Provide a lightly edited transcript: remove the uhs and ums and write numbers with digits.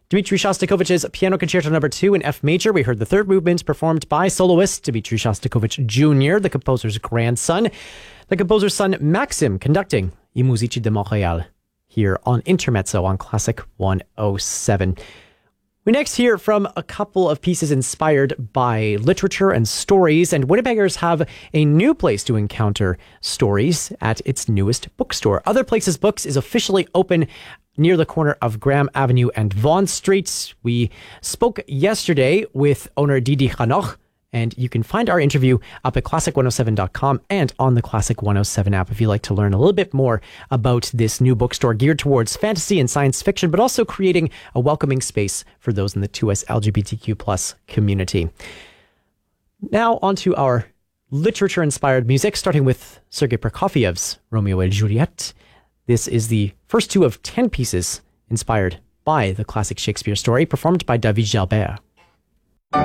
Dmitri Shostakovich's Piano Concerto No. 2 in F major. We heard the third movement performed by soloist Dmitri Shostakovich Jr., the composer's grandson. The composer's son, Maxim, conducting I Musici de Montréal here on Intermezzo on Classic 107. We next hear from a couple of pieces inspired by literature and stories, and Winnipeggers have a new place to encounter stories at its newest bookstore. Other Places Books is officially open near the corner of Graham Avenue and Vaughan Street. We spoke yesterday with owner Didi Hanoch, and you can find our interview up at classic107.com and on the Classic 107 app if you'd like to learn a little bit more about this new bookstore geared towards fantasy and science fiction, but also creating a welcoming space for those in the 2S LGBTQ plus community. Now on to our literature-inspired music, starting with Sergei Prokofiev's Romeo et Juliet. This is the first two of 10 pieces inspired by the classic Shakespeare story, performed by David Jalbert.